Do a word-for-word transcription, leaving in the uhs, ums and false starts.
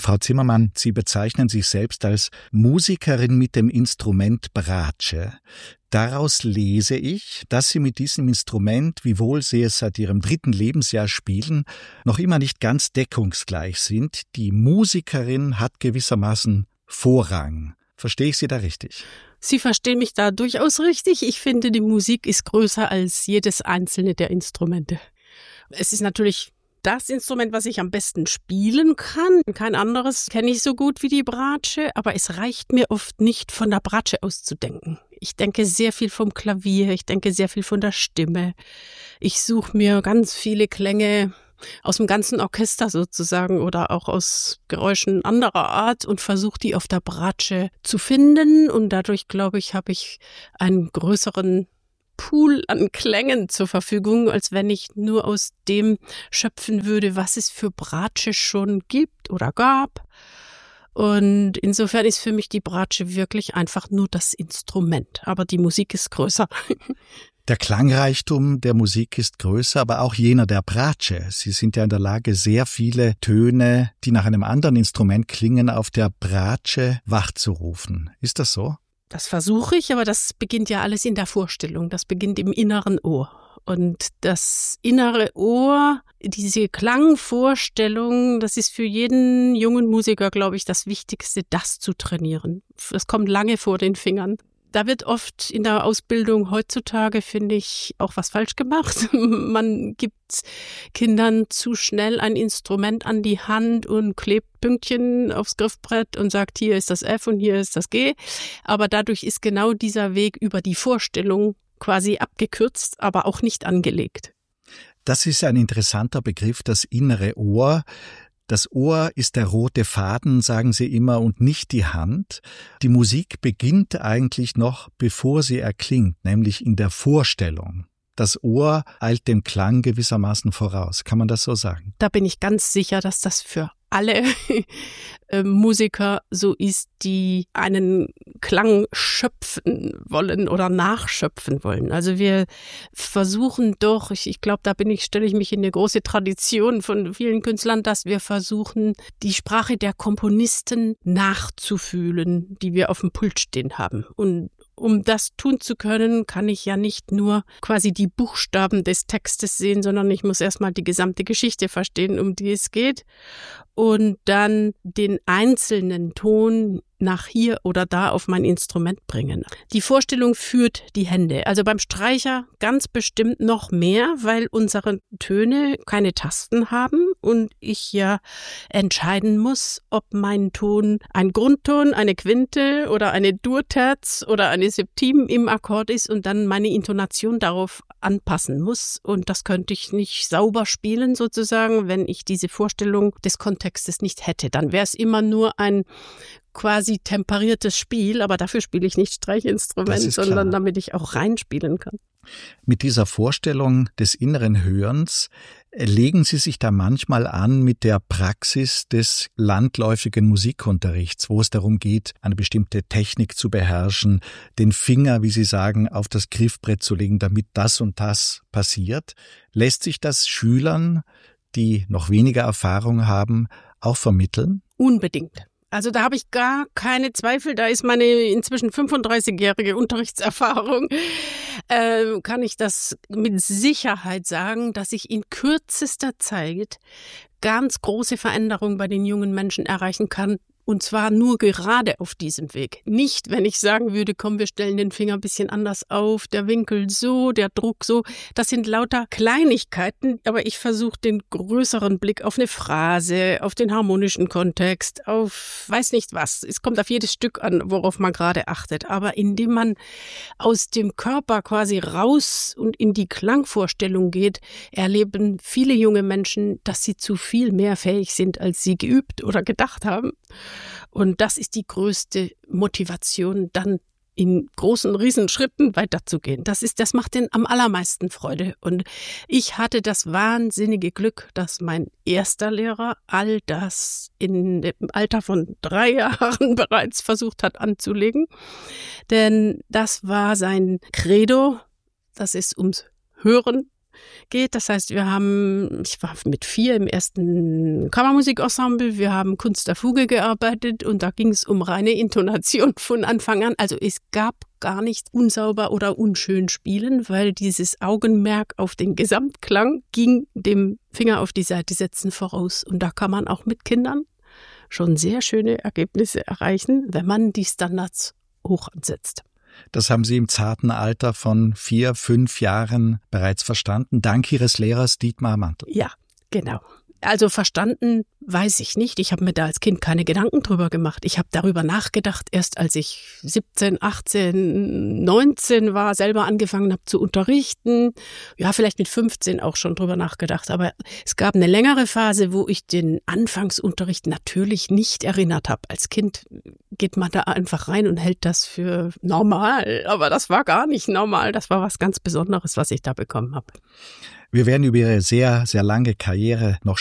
Frau Zimmermann, Sie bezeichnen sich selbst als Musikerin mit dem Instrument Bratsche. Daraus lese ich, dass Sie mit diesem Instrument, wiewohl Sie es seit Ihrem dritten Lebensjahr spielen, noch immer nicht ganz deckungsgleich sind. Die Musikerin hat gewissermaßen Vorrang. Verstehe ich Sie da richtig? Sie verstehen mich da durchaus richtig. Ich finde, die Musik ist größer als jedes einzelne der Instrumente. Es ist natürlich das Instrument, was ich am besten spielen kann. Kein anderes kenne ich so gut wie die Bratsche, aber es reicht mir oft nicht, von der Bratsche auszudenken. Ich denke sehr viel vom Klavier, ich denke sehr viel von der Stimme. Ich suche mir ganz viele Klänge aus dem ganzen Orchester sozusagen oder auch aus Geräuschen anderer Art und versuche die auf der Bratsche zu finden. Und dadurch, glaube ich, habe ich einen größeren Pool an Klängen zur Verfügung, als wenn ich nur aus dem schöpfen würde, was es für Bratsche schon gibt oder gab. Und insofern ist für mich die Bratsche wirklich einfach nur das Instrument. Aber die Musik ist größer. Der Klangreichtum der Musik ist größer, aber auch jener der Bratsche. Sie sind ja in der Lage, sehr viele Töne, die nach einem anderen Instrument klingen, auf der Bratsche wachzurufen. Ist das so? Das versuche ich, aber das beginnt ja alles in der Vorstellung. Das beginnt im inneren Ohr. Und das innere Ohr, diese Klangvorstellung, das ist für jeden jungen Musiker, glaube ich, das Wichtigste, das zu trainieren. Das kommt lange vor den Fingern. Da wird oft in der Ausbildung heutzutage, finde ich, auch was falsch gemacht. Man gibt Kindern zu schnell ein Instrument an die Hand und klebt Pünktchen aufs Griffbrett und sagt, hier ist das F und hier ist das G. Aber dadurch ist genau dieser Weg über die Vorstellung quasi abgekürzt, aber auch nicht angelegt. Das ist ein interessanter Begriff, das innere Ohr. Das Ohr ist der rote Faden, sagen Sie immer, und nicht die Hand. Die Musik beginnt eigentlich noch, bevor sie erklingt, nämlich in der Vorstellung. Das Ohr eilt dem Klang gewissermaßen voraus. Kann man das so sagen? Da bin ich ganz sicher, dass das für alle Musiker so ist, die einen Klang schöpfen wollen oder nachschöpfen wollen. Also wir versuchen doch, ich, ich glaube, da bin ich, stelle ich mich in eine große Tradition von vielen Künstlern, dass wir versuchen, die Sprache der Komponisten nachzufühlen, die wir auf dem Pult stehen haben. Und um das tun zu können, kann ich ja nicht nur quasi die Buchstaben des Textes sehen, sondern ich muss erstmal die gesamte Geschichte verstehen, um die es geht. Und dann den einzelnen Ton nach hier oder da auf mein Instrument bringen. Die Vorstellung führt die Hände. Also beim Streicher ganz bestimmt noch mehr, weil unsere Töne keine Tasten haben und ich ja entscheiden muss, ob mein Ton ein Grundton, eine Quinte oder eine Durterz oder eine Septim im Akkord ist und dann meine Intonation darauf anpassen muss. Und das könnte ich nicht sauber spielen sozusagen, wenn ich diese Vorstellung des Kontextes nicht hätte. Dann wäre es immer nur ein quasi temperiertes Spiel, aber dafür spiele ich nicht Streichinstrument, sondern damit ich auch reinspielen kann. Mit dieser Vorstellung des inneren Hörens legen Sie sich da manchmal an mit der Praxis des landläufigen Musikunterrichts, wo es darum geht, eine bestimmte Technik zu beherrschen, den Finger, wie Sie sagen, auf das Griffbrett zu legen, damit das und das passiert. Lässt sich das Schülern, die noch weniger Erfahrung haben, auch vermitteln? Unbedingt. Also da habe ich gar keine Zweifel, da ist meine inzwischen fünfunddreißigjährige Unterrichtserfahrung, äh, kann ich das mit Sicherheit sagen, dass ich in kürzester Zeit ganz große Veränderungen bei den jungen Menschen erreichen kann. Und zwar nur gerade auf diesem Weg. Nicht, wenn ich sagen würde, komm, wir stellen den Finger ein bisschen anders auf, der Winkel so, der Druck so. Das sind lauter Kleinigkeiten, aber ich versuche den größeren Blick auf eine Phrase, auf den harmonischen Kontext, auf weiß nicht was. Es kommt auf jedes Stück an, worauf man gerade achtet. Aber indem man aus dem Körper quasi raus und in die Klangvorstellung geht, erleben viele junge Menschen, dass sie zu viel mehr fähig sind, als sie geübt oder gedacht haben. Und das ist die größte Motivation, dann in großen Riesenschritten weiterzugehen. Das ist, das macht denen am allermeisten Freude. Und ich hatte das wahnsinnige Glück, dass mein erster Lehrer all das in dem Alter von drei Jahren bereits versucht hat anzulegen. Denn das war sein Credo, dass es ums Hören geht. Das heißt, wir haben, ich war mit vier im ersten Kammermusikensemble, wir haben Kunst der Fuge gearbeitet und da ging es um reine Intonation von Anfang an. Also es gab gar nicht unsauber oder unschön spielen, weil dieses Augenmerk auf den Gesamtklang ging dem Finger auf die Seite setzen voraus. Und da kann man auch mit Kindern schon sehr schöne Ergebnisse erreichen, wenn man die Standards hoch ansetzt. Das haben Sie im zarten Alter von vier, fünf Jahren bereits verstanden, dank Ihres Lehrers Dietmar Mantl. Ja, genau. Also verstanden weiß ich nicht. Ich habe mir da als Kind keine Gedanken drüber gemacht. Ich habe darüber nachgedacht, erst als ich siebzehn, achtzehn, neunzehn war, selber angefangen habe zu unterrichten. Ja, vielleicht mit fünfzehn auch schon drüber nachgedacht. Aber es gab eine längere Phase, wo ich den Anfangsunterricht natürlich nicht erinnert habe. Als Kind geht man da einfach rein und hält das für normal. Aber das war gar nicht normal. Das war was ganz Besonderes, was ich da bekommen habe. Wir werden über Ihre sehr, sehr lange Karriere noch